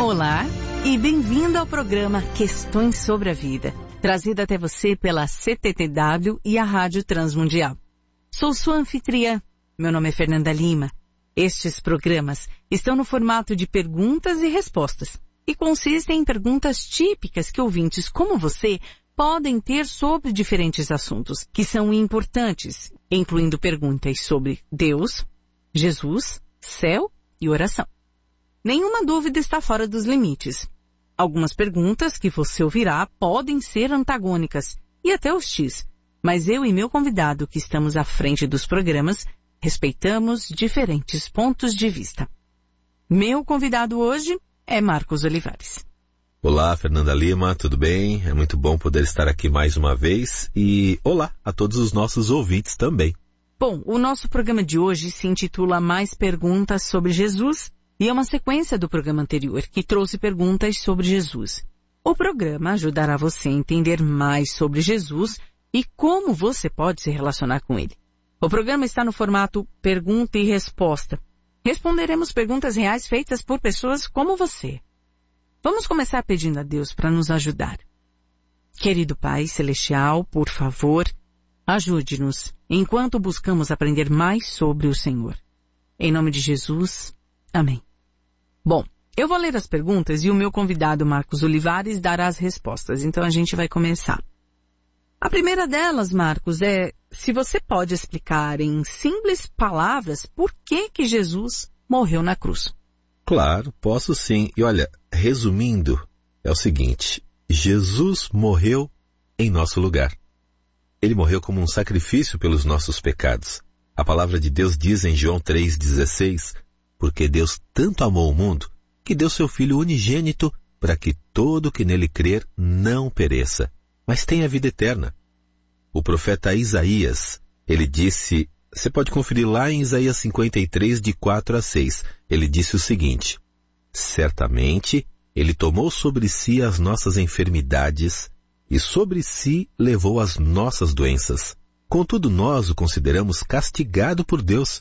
Olá e bem-vindo ao programa Questões sobre a Vida, trazido até você pela CTTW e a Rádio Transmundial. Sou sua anfitriã, meu nome é Fernanda Lima. Estes programas estão no formato de perguntas e respostas e consistem em perguntas típicas que ouvintes como você podem ter sobre diferentes assuntos que são importantes, incluindo perguntas sobre Deus, Jesus, céu e oração. Nenhuma dúvida está fora dos limites. Algumas perguntas que você ouvirá podem ser antagônicas e até hostis, mas eu e meu convidado, que estamos à frente dos programas, respeitamos diferentes pontos de vista. Meu convidado hoje é Marcos Olivares. Olá, Fernanda Lima, tudo bem? É muito bom poder estar aqui mais uma vez e olá a todos os nossos ouvintes também. Bom, o nosso programa de hoje se intitula Mais Perguntas sobre Jesus e é uma sequência do programa anterior que trouxe perguntas sobre Jesus. O programa ajudará você a entender mais sobre Jesus e como você pode se relacionar com ele. O programa está no formato pergunta e resposta. Responderemos perguntas reais feitas por pessoas como você. Vamos começar pedindo a Deus para nos ajudar. Querido Pai Celestial, por favor, ajude-nos enquanto buscamos aprender mais sobre o Senhor. Em nome de Jesus, amém. Bom, eu vou ler as perguntas e o meu convidado Marcos Olivares dará as respostas, então a gente vai começar. A primeira delas, Marcos, é se você pode explicar em simples palavras por que Jesus morreu na cruz. Claro, posso sim. E olha, resumindo, é o seguinte, Jesus morreu em nosso lugar. Ele morreu como um sacrifício pelos nossos pecados. A palavra de Deus diz em João 3,16, porque Deus tanto amou o mundo, que deu seu Filho unigênito para que todo que nele crer não pereça, mas tenha vida eterna. O profeta Isaías, ele disse, você pode conferir lá em Isaías 53, de 4 a 6, ele disse o seguinte, certamente ele tomou sobre si as nossas enfermidades e sobre si levou as nossas doenças. Contudo, nós o consideramos castigado por Deus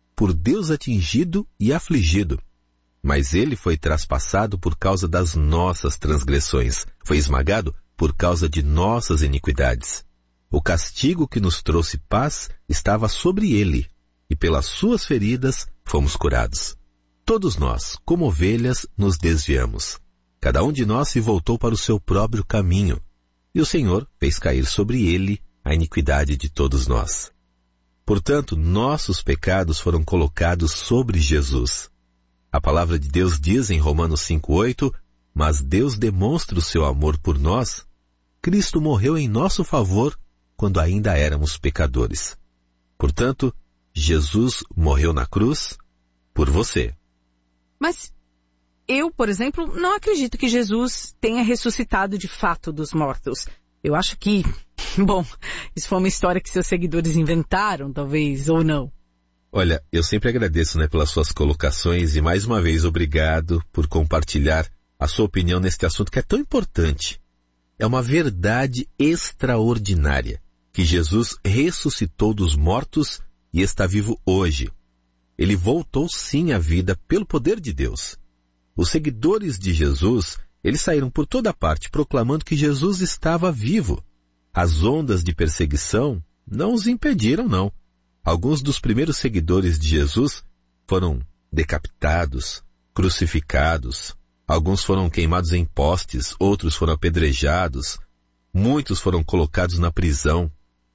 atingido e afligido. Mas ele foi traspassado por causa das nossas transgressões, foi esmagado por causa de nossas iniquidades. O castigo que nos trouxe paz estava sobre ele, e pelas suas feridas fomos curados. Todos nós, como ovelhas, nos desviamos. Cada um de nós se voltou para o seu próprio caminho, e o Senhor fez cair sobre ele a iniquidade de todos nós. Portanto, nossos pecados foram colocados sobre Jesus. A palavra de Deus diz em Romanos 5,8, mas Deus demonstra o seu amor por nós. Cristo morreu em nosso favor quando ainda éramos pecadores. Portanto, Jesus morreu na cruz por você. Mas eu, por exemplo, não acredito que Jesus tenha ressuscitado de fato dos mortos. Eu acho que, bom, isso foi uma história que seus seguidores inventaram, talvez, ou não. Olha, eu sempre agradeço, pelas suas colocações e mais uma vez obrigado por compartilhar a sua opinião neste assunto que é tão importante. É uma verdade extraordinária que Jesus ressuscitou dos mortos e está vivo hoje. Ele voltou sim à vida pelo poder de Deus. Os seguidores de Jesus, eles saíram por toda parte proclamando que Jesus estava vivo. As ondas de perseguição não os impediram, não. Alguns dos primeiros seguidores de Jesus foram decapitados, crucificados. Alguns foram queimados em postes, outros foram apedrejados. Muitos foram colocados na prisão.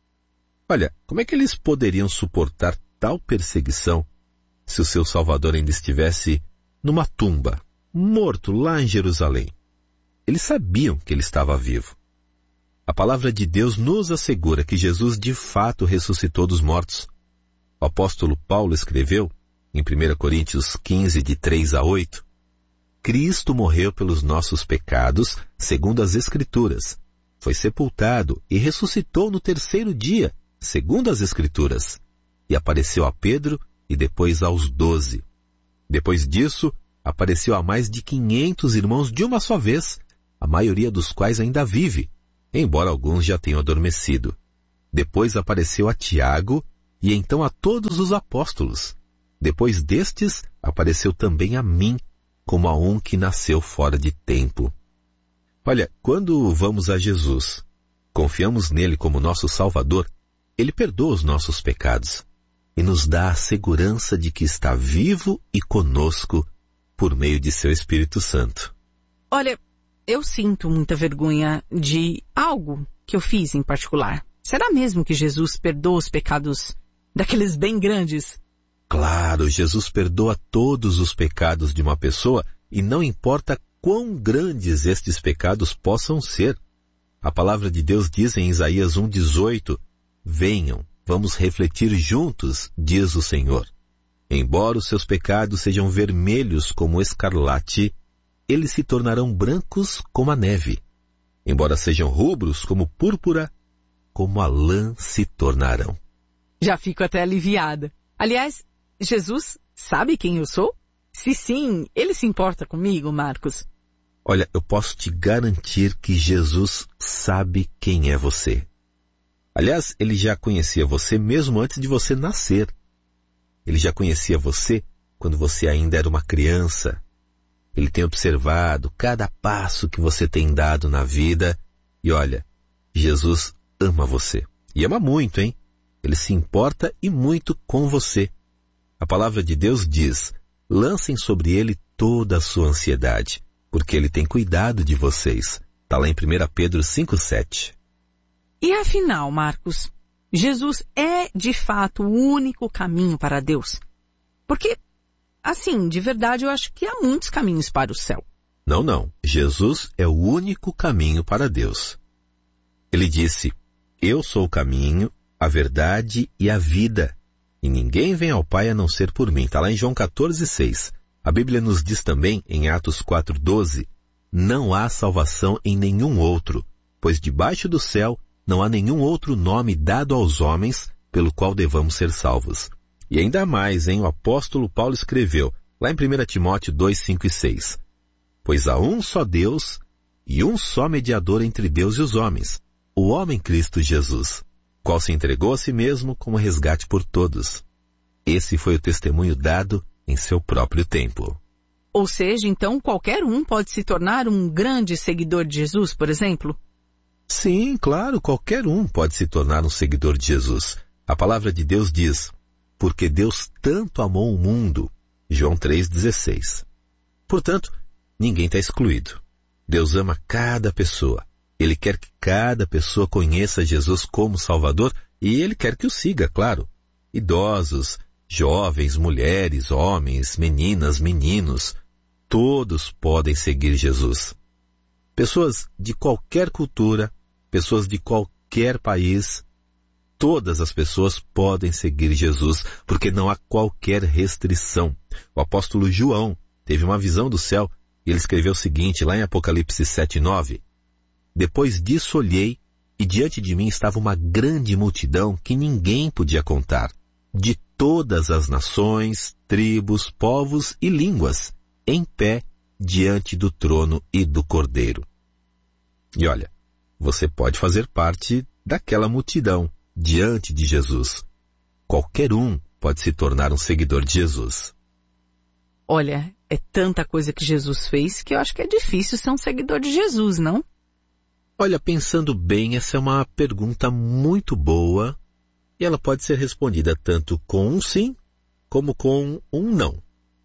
Olha, como é que eles poderiam suportar tal perseguição se o seu Salvador ainda estivesse numa tumba, morto lá em Jerusalém? Eles sabiam que ele estava vivo. A palavra de Deus nos assegura que Jesus de fato ressuscitou dos mortos. O apóstolo Paulo escreveu, em 1 Coríntios 15, de 3 a 8, Cristo morreu pelos nossos pecados, segundo as Escrituras. Foi sepultado e ressuscitou no terceiro dia, segundo as Escrituras. E apareceu a Pedro e depois aos 12. Depois disso, apareceu a mais de 500 irmãos de uma só vez, a maioria dos quais ainda vive, embora alguns já tenham adormecido. Depois apareceu a Tiago e então a todos os apóstolos. Depois destes, apareceu também a mim, como a um que nasceu fora de tempo. Olha, quando vamos a Jesus, confiamos nele como nosso Salvador, ele perdoa os nossos pecados e nos dá a segurança de que está vivo e conosco por meio de seu Espírito Santo. Olha, eu sinto muita vergonha de algo que eu fiz em particular. Será mesmo que Jesus perdoa os pecados daqueles bem grandes? Claro, Jesus perdoa todos os pecados de uma pessoa e não importa quão grandes estes pecados possam ser. A palavra de Deus diz em Isaías 1,18, venham, vamos refletir juntos, diz o Senhor. Embora os seus pecados sejam vermelhos como escarlate, eles se tornarão brancos como a neve. Embora sejam rubros como púrpura, como a lã se tornarão. Já fico até aliviada. Aliás, Jesus sabe quem eu sou? Se sim, ele se importa comigo, Marcos? Olha, eu posso te garantir que Jesus sabe quem é você. Aliás, ele já conhecia você mesmo antes de você nascer. Ele já conhecia você quando você ainda era uma criança. Ele tem observado cada passo que você tem dado na vida. E olha, Jesus ama você. E ama muito, hein? Ele se importa e muito com você. A palavra de Deus diz, lancem sobre ele toda a sua ansiedade, porque ele tem cuidado de vocês. Está lá em 1 Pedro 5,7. E afinal, Marcos, Jesus é de fato o único caminho para Deus? Porque, assim, de verdade eu acho que há muitos caminhos para o céu. Não. Jesus é o único caminho para Deus. Ele disse, eu sou o caminho, a verdade e a vida. E ninguém vem ao Pai a não ser por mim. Está lá em João 14,6. A Bíblia nos diz também, em Atos 4,12, não há salvação em nenhum outro, pois debaixo do céu não há nenhum outro nome dado aos homens pelo qual devamos ser salvos. E ainda mais, o apóstolo Paulo escreveu, lá em 1 Timóteo 2, 5 e 6, pois há um só Deus e um só mediador entre Deus e os homens, o homem Cristo Jesus, qual se entregou a si mesmo como resgate por todos. Esse foi o testemunho dado em seu próprio tempo. Ou seja, então qualquer um pode se tornar um grande seguidor de Jesus, por exemplo? Sim, claro, qualquer um pode se tornar um seguidor de Jesus. A palavra de Deus diz, porque Deus tanto amou o mundo, João 3,16. Portanto, ninguém está excluído. Deus ama cada pessoa. Ele quer que cada pessoa conheça Jesus como Salvador e Ele quer que o siga, claro. Idosos, jovens, mulheres, homens, meninas, meninos, todos podem seguir Jesus. Pessoas de qualquer cultura, pessoas de qualquer país, todas as pessoas podem seguir Jesus, porque não há qualquer restrição. O apóstolo João teve uma visão do céu e ele escreveu o seguinte, lá em Apocalipse 7:9. Depois disso olhei, e diante de mim estava uma grande multidão que ninguém podia contar, de todas as nações, tribos, povos e línguas, em pé diante do trono e do Cordeiro. E olha, você pode fazer parte daquela multidão diante de Jesus. Qualquer um pode se tornar um seguidor de Jesus. Olha, é tanta coisa que Jesus fez que eu acho que é difícil ser um seguidor de Jesus, não? Olha, pensando bem, essa é uma pergunta muito boa e ela pode ser respondida tanto com um sim como com um não.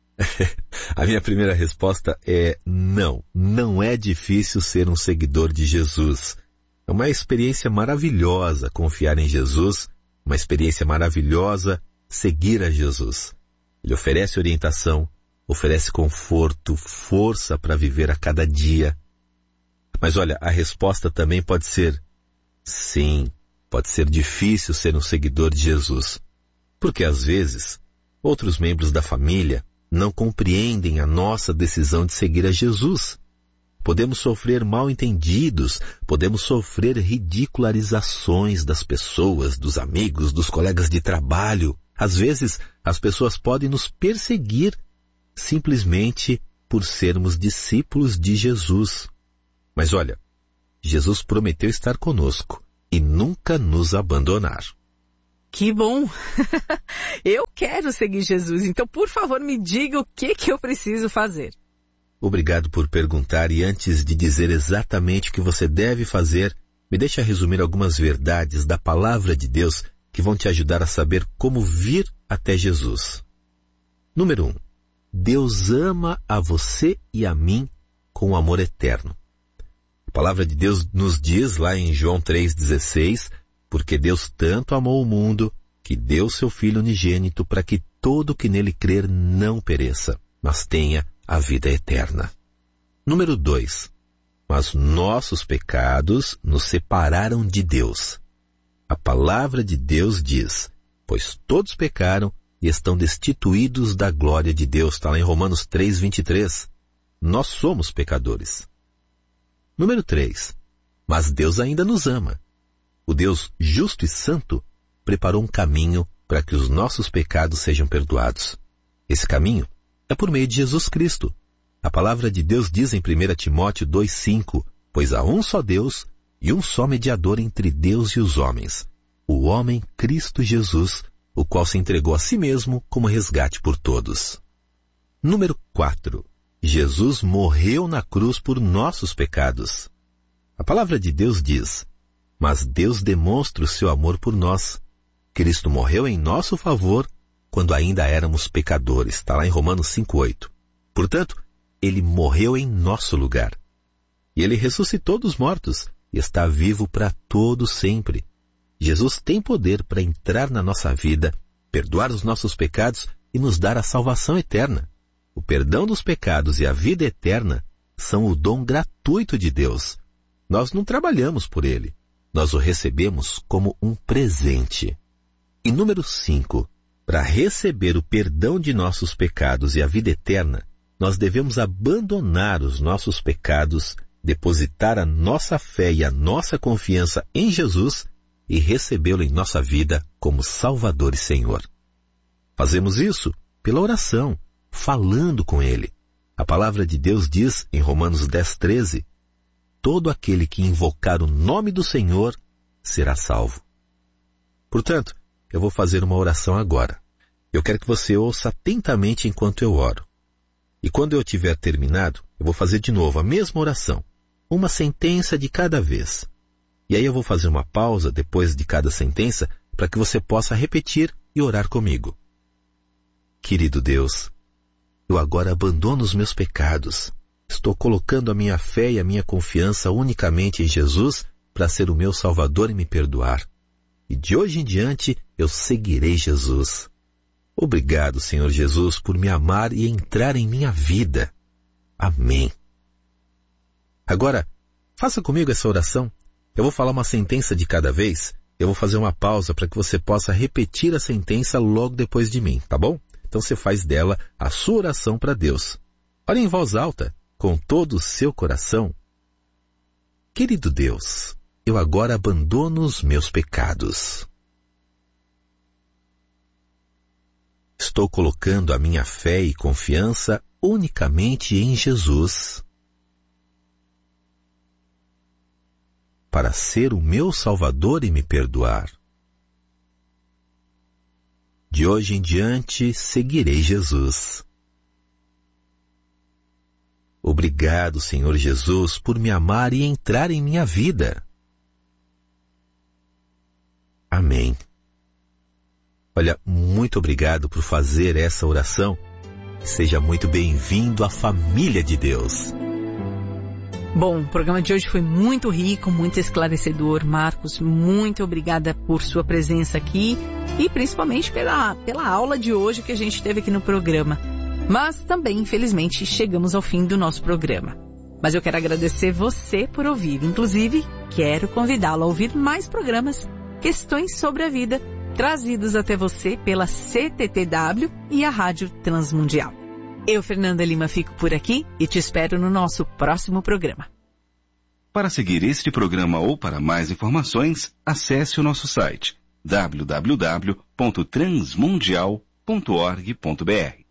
A minha primeira resposta é não. Não é difícil ser um seguidor de Jesus. É uma experiência maravilhosa confiar em Jesus, uma experiência maravilhosa seguir a Jesus. Ele oferece orientação, oferece conforto, força para viver a cada dia. Mas olha, a resposta também pode ser sim, pode ser difícil ser um seguidor de Jesus. Porque às vezes, outros membros da família não compreendem a nossa decisão de seguir a Jesus. Podemos sofrer mal-entendidos, podemos sofrer ridicularizações das pessoas, dos amigos, dos colegas de trabalho. Às vezes, as pessoas podem nos perseguir simplesmente por sermos discípulos de Jesus. Mas olha, Jesus prometeu estar conosco e nunca nos abandonar. Que bom! Eu quero seguir Jesus, então por favor me diga o que eu preciso fazer. Obrigado por perguntar, e antes de dizer exatamente o que você deve fazer, me deixa resumir algumas verdades da palavra de Deus que vão te ajudar a saber como vir até Jesus. Número 1. Deus ama a você e a mim com amor eterno. A palavra de Deus nos diz lá em João 3,16, porque Deus tanto amou o mundo que deu seu Filho unigênito para que todo que nele crer não pereça, mas tenha a vida eterna. Número 2. Mas nossos pecados nos separaram de Deus. A palavra de Deus diz, pois todos pecaram e estão destituídos da glória de Deus. Está lá em Romanos 3,23. Nós somos pecadores. Número 3. Mas Deus ainda nos ama. O Deus justo e santo preparou um caminho para que os nossos pecados sejam perdoados. Esse caminho é por meio de Jesus Cristo. A palavra de Deus diz em 1 Timóteo 2,5, pois há um só Deus e um só mediador entre Deus e os homens, o homem Cristo Jesus, o qual se entregou a si mesmo como resgate por todos. Número 4. Jesus morreu na cruz por nossos pecados. A palavra de Deus diz, mas Deus demonstra o seu amor por nós. Cristo morreu em nosso favor quando ainda éramos pecadores. Está lá em Romanos 5,8. Portanto, ele morreu em nosso lugar. E ele ressuscitou dos mortos e está vivo para todo sempre. Jesus tem poder para entrar na nossa vida, perdoar os nossos pecados e nos dar a salvação eterna. O perdão dos pecados e a vida eterna são o dom gratuito de Deus. Nós não trabalhamos por ele. Nós o recebemos como um presente. E número 5. Para receber o perdão de nossos pecados e a vida eterna, nós devemos abandonar os nossos pecados, depositar a nossa fé e a nossa confiança em Jesus e recebê-lo em nossa vida como Salvador e Senhor. Fazemos isso pela oração, falando com Ele. A palavra de Deus diz em Romanos 10,13, todo aquele que invocar o nome do Senhor será salvo. Portanto, eu vou fazer uma oração agora. Eu quero que você ouça atentamente enquanto eu oro. E quando eu tiver terminado, eu vou fazer de novo a mesma oração, uma sentença de cada vez. E aí eu vou fazer uma pausa depois de cada sentença para que você possa repetir e orar comigo. Querido Deus, eu agora abandono os meus pecados. Estou colocando a minha fé e a minha confiança unicamente em Jesus para ser o meu Salvador e me perdoar. E de hoje em diante eu seguirei Jesus. Obrigado, Senhor Jesus, por me amar e entrar em minha vida. Amém. Agora, faça comigo essa oração. Eu vou falar uma sentença de cada vez. Eu vou fazer uma pausa para que você possa repetir a sentença logo depois de mim, tá bom? Então você faz dela a sua oração para Deus. Ore em voz alta, com todo o seu coração. Querido Deus, eu agora abandono os meus pecados. Estou colocando a minha fé e confiança unicamente em Jesus, para ser o meu Salvador e me perdoar. De hoje em diante, seguirei Jesus. Obrigado, Senhor Jesus, por me amar e entrar em minha vida. Amém. Olha, muito obrigado por fazer essa oração. Seja muito bem-vindo à família de Deus. Bom, o programa de hoje foi muito rico, muito esclarecedor. Marcos, muito obrigada por sua presença aqui e principalmente pela aula de hoje que a gente teve aqui no programa. Mas também, infelizmente, chegamos ao fim do nosso programa. Mas eu quero agradecer você por ouvir. Inclusive, quero convidá-lo a ouvir mais programas, Questões sobre a Vida, trazidos até você pela CTTW e a Rádio Transmundial. Eu, Fernanda Lima, fico por aqui e te espero no nosso próximo programa. Para seguir este programa ou para mais informações, acesse o nosso site www.transmundial.org.br.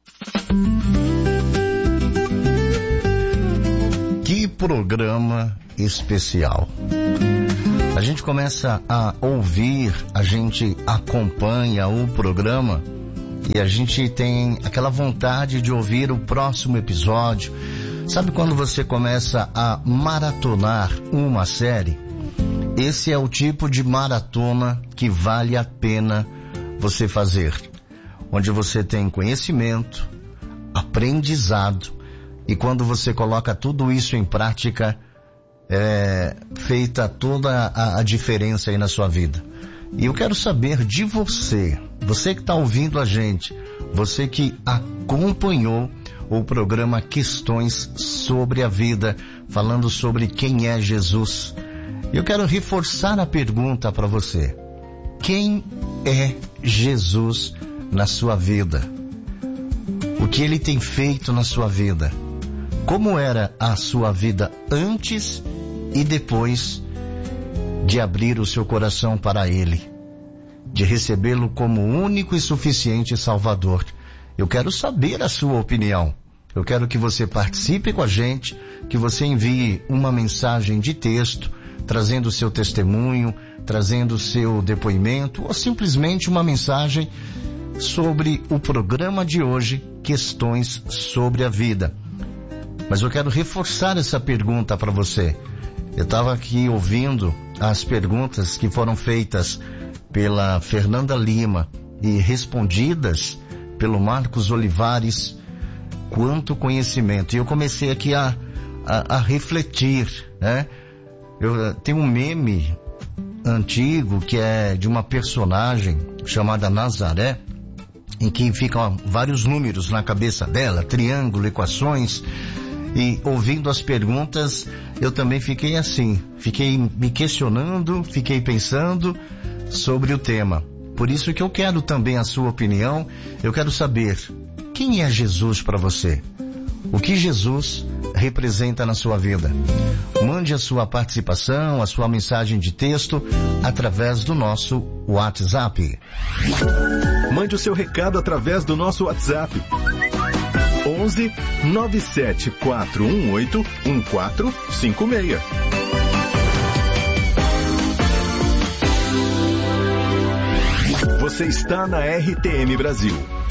Que programa especial! A gente começa a ouvir, a gente acompanha o programa e a gente tem aquela vontade de ouvir o próximo episódio, Sabe quando você começa a maratonar uma série? Esse é o tipo de maratona que vale a pena você fazer. Onde você tem conhecimento, aprendizado, e quando você coloca tudo isso em prática, é feita toda a diferença aí na sua vida. E eu quero saber de você que está ouvindo a gente, você que acompanhou o programa Questões sobre a Vida, falando sobre quem é Jesus. Eu quero reforçar a pergunta para você. Quem é Jesus na sua vida? O que ele tem feito na sua vida? Como era a sua vida antes e depois de abrir o seu coração para ele, de recebê-lo como único e suficiente Salvador? Eu quero saber a sua opinião. Eu quero que você participe com a gente, que você envie uma mensagem de texto, trazendo o seu testemunho, trazendo o seu depoimento, ou simplesmente uma mensagem sobre o programa de hoje, Questões sobre a Vida. Mas eu quero reforçar essa pergunta para você. Eu estava aqui ouvindo as perguntas que foram feitas pela Fernanda Lima e respondidas pelo Marcos Olivares. Quanto conhecimento! E eu comecei aqui a refletir, né? Eu tenho um meme antigo que é de uma personagem chamada Nazaré, em que ficam vários números na cabeça dela, triângulo, equações, e ouvindo as perguntas, eu também fiquei assim, fiquei me questionando, fiquei pensando sobre o tema. Por isso que eu quero também a sua opinião, eu quero saber, quem é Jesus para você? O que Jesus representa na sua vida? Mande a sua participação, a sua mensagem de texto através do nosso WhatsApp. Mande o seu recado através do nosso WhatsApp. 11 97 418 1456. Você está na RTM Brasil,